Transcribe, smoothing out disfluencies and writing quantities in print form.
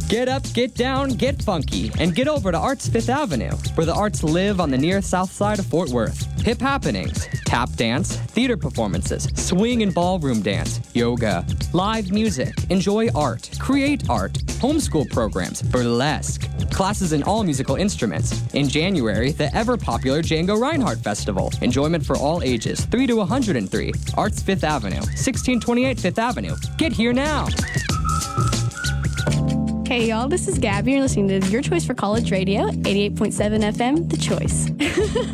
Get up, get down, get funky, and get over to Arts Fifth Avenue, where the arts live on the near south side of Fort Worth. Hip happenings, tap dance, theater performances, swing and ballroom dance, yoga, live music, enjoy art, create art, homeschool programs, burlesque, classes in all musical instruments. In January, the ever-popular Django Reinhardt Festival. Enjoyment for all ages, 3 to 103. Arts Fifth Avenue, 1628 Fifth Avenue. Get here now. Hey y'all, this is Gabby. You're listening to Your Choice for College Radio, 88.7 FM, The Choice.